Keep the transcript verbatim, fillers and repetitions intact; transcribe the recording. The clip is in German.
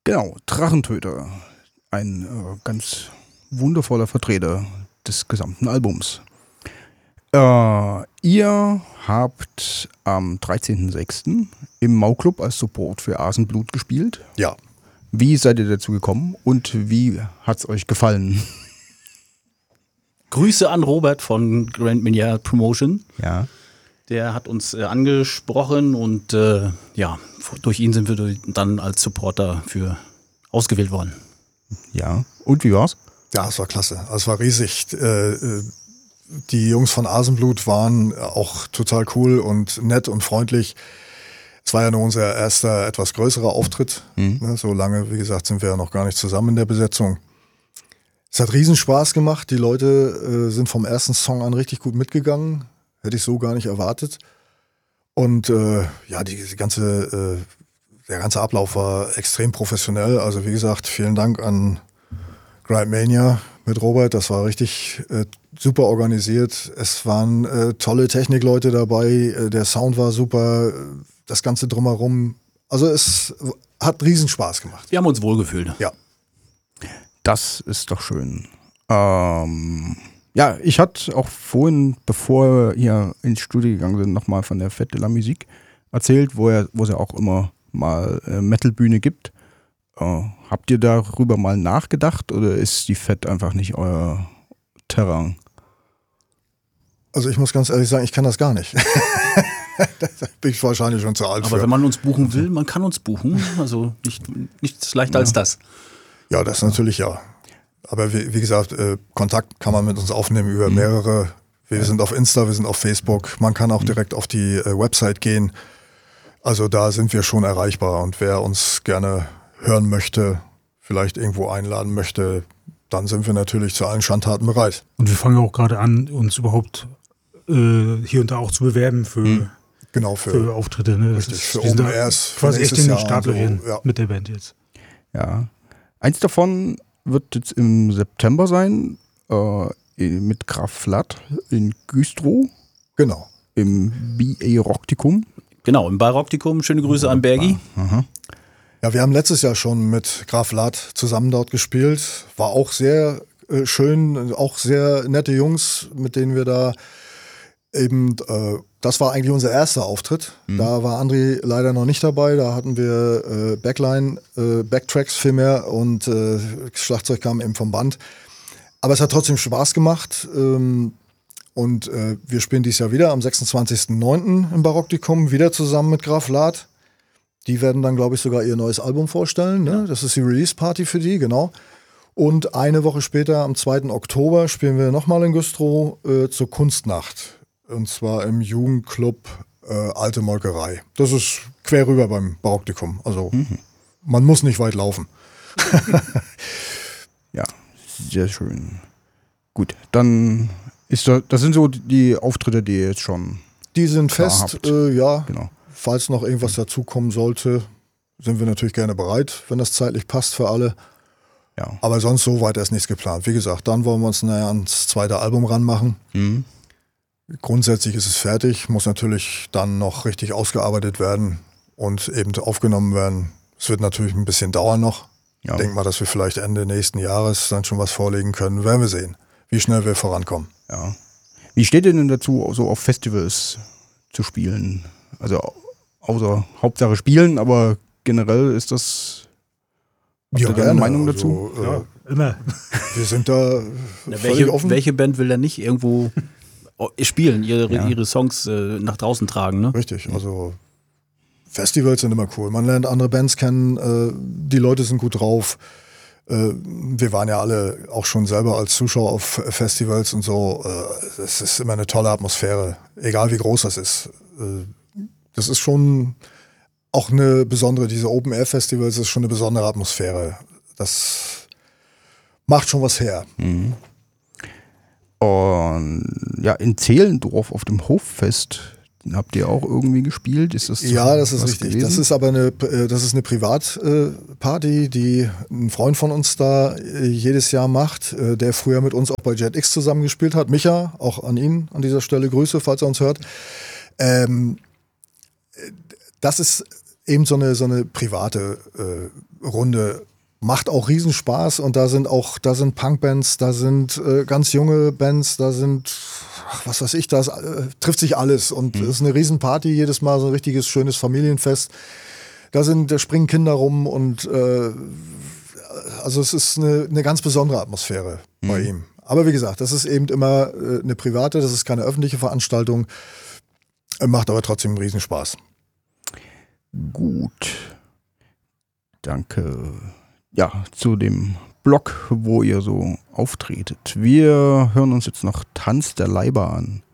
Genau, Drachentöter. Ein äh, ganz wundervoller Vertreter des gesamten Albums. Äh, ihr habt am dreizehnten sechsten im Mau-Club als Support für Asenblut gespielt. Ja. Wie seid ihr dazu gekommen und wie hat es euch gefallen? Grüße an Robert von Grand Mania Promotion. Ja. Der hat uns äh, angesprochen und äh, ja, durch ihn sind wir durch, dann als Supporter für ausgewählt worden. Ja. Und wie war's? Ja, es war klasse. Also es war riesig. Äh, die Jungs von Asenblut waren auch total cool und nett und freundlich. Es war ja nur unser erster, etwas größerer Auftritt. Mhm. Ne, so lange, wie gesagt, sind wir ja noch gar nicht zusammen in der Besetzung. Es hat riesen Spaß gemacht. Die Leute äh, sind vom ersten Song an richtig gut mitgegangen. Hätte ich so gar nicht erwartet. Und äh, ja, die, die ganze, äh, der ganze Ablauf war extrem professionell. Also wie gesagt, vielen Dank an Grindmania mit Robert. Das war richtig äh, super organisiert. Es waren äh, tolle Technikleute dabei. Äh, der Sound war super. Das Ganze drumherum. Also es hat riesen Spaß gemacht. Wir haben uns wohlgefühlt. Ja. Das ist doch schön. Ähm, ja, ich hatte auch vorhin, bevor wir hier ins Studio gegangen sind, nochmal von der Fête de la Musique erzählt, wo, er, wo es ja auch immer mal äh, Metal-Bühne gibt. Äh, habt ihr darüber mal nachgedacht oder ist die Fête einfach nicht euer Terrain? Also ich muss ganz ehrlich sagen, ich kann das gar nicht. Da bin ich wahrscheinlich schon zu alt Aber für. wenn man uns buchen will, man kann uns buchen. Also nicht, nichts leichter ja. als das. Ja, das natürlich ja. Aber wie, wie gesagt, äh, Kontakt kann man mit uns aufnehmen über mhm. mehrere. Wir ja. sind auf Insta, wir sind auf Facebook. Man kann auch mhm. direkt auf die äh, Website gehen. Also da sind wir schon erreichbar. Und wer uns gerne hören möchte, vielleicht irgendwo einladen möchte, dann sind wir natürlich zu allen Schandtaten bereit. Und wir fangen auch gerade an, uns überhaupt äh, hier und da auch zu bewerben für, mhm. genau, für, für Auftritte. Ne? Das richtig, ist, für wir sind Open Airs, quasi echt in den Startlöchern so, ja. mit der Band jetzt. Ja. Eins davon wird jetzt im September sein, äh, mit Graf Flatt in Güstrow. Genau. Im B A Rocktikum. Genau, im Barocktikum. Schöne Grüße an Bergi. Aha. Ja, wir haben letztes Jahr schon mit Graf Lath zusammen dort gespielt. War auch sehr äh, schön, auch sehr nette Jungs, mit denen wir da eben, äh, das war eigentlich unser erster Auftritt. Mhm. Da war André leider noch nicht dabei. Da hatten wir äh, Backline, äh, Backtracks vielmehr und äh, Schlagzeug kam eben vom Band. Aber es hat trotzdem Spaß gemacht. Ähm, und äh, wir spielen dieses Jahr wieder am sechsundzwanzigsten neunten im Barocktikum, wieder zusammen mit Graf Lath. Die werden dann, glaube ich, sogar ihr neues Album vorstellen. Ne? Das ist die Release-Party für die, genau. Und eine Woche später, am zweiten Oktober, spielen wir nochmal in Güstrow äh, zur Kunstnacht. Und zwar im Jugendclub äh, Alte Molkerei. Das ist quer rüber beim Barocktikum. Also mhm. man muss nicht weit laufen. Ja, sehr schön. Gut, dann ist das, das sind so die Auftritte, die ihr jetzt schon Die sind fest, äh, ja. Genau. Falls noch irgendwas dazukommen sollte, sind wir natürlich gerne bereit, wenn das zeitlich passt für alle. Ja. Aber sonst so weiter ist nichts geplant. Wie gesagt, dann wollen wir uns naja, ans zweite Album ranmachen. Mhm. Grundsätzlich ist es fertig, muss natürlich dann noch richtig ausgearbeitet werden und eben aufgenommen werden. Es wird natürlich ein bisschen dauern noch. Ja. Ich denke mal, dass wir vielleicht Ende nächsten Jahres dann schon was vorlegen können. Werden wir sehen, wie schnell wir vorankommen. Ja. Wie steht ihr denn dazu, so auf Festivals zu spielen? Also außer Hauptsache spielen, aber generell ist das ja, habt ihr eine Meinung dazu? Also, äh, Ja, immer. Wir sind da Na, völlig welche, offen. welche Band will denn nicht irgendwo spielen, ihre, Ja. ihre Songs äh, nach draußen tragen? Ne? Richtig, also Festivals sind immer cool. Man lernt andere Bands kennen, äh, die Leute sind gut drauf. Äh, wir waren ja alle auch schon selber als Zuschauer auf Festivals und so. Äh, es ist immer eine tolle Atmosphäre, egal wie groß das ist. Äh, das ist schon auch eine besondere, diese Open-Air-Festivals ist schon eine besondere Atmosphäre. Das macht schon was her. Mhm. Und ja, in Zehlendorf auf dem Hoffest habt ihr auch irgendwie gespielt? Ist das Ja, das ist was richtig. gewesen? Das ist aber eine, das ist eine Privatparty, die ein Freund von uns da jedes Jahr macht, der früher mit uns auch bei Jet X zusammengespielt hat. Micha, auch an ihn an dieser Stelle Grüße, falls er uns hört. Ähm, das ist eben so eine, so eine private äh, Runde. Macht auch Riesenspaß und da sind auch, da sind Punkbands, da sind äh, ganz junge Bands, da sind, ach, was weiß ich, da äh, trifft sich alles und es mhm. ist eine Riesenparty jedes Mal, so ein richtiges schönes Familienfest. Da sind, da springen Kinder rum und äh, also es ist eine, eine ganz besondere Atmosphäre mhm. bei ihm. Aber wie gesagt, das ist eben immer äh, eine private, das ist keine öffentliche Veranstaltung, äh, macht aber trotzdem einen Riesenspaß. Gut. Danke. Ja, zu dem Blog, wo ihr so auftretet. Wir hören uns jetzt noch Tanz der Leiber an.